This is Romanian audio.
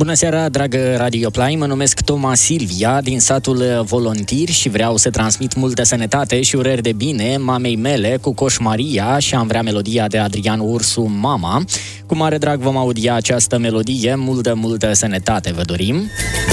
Bună seara, dragă Radio Play, mă numesc Toma Silvia din satul Volontir și vreau să transmit multă sănătate și urări de bine mamei mele cu Coș Maria și am vrea melodia de Adrian Ursu, Mama. Cu mare drag vom audia această melodie, multă sănătate vă dorim.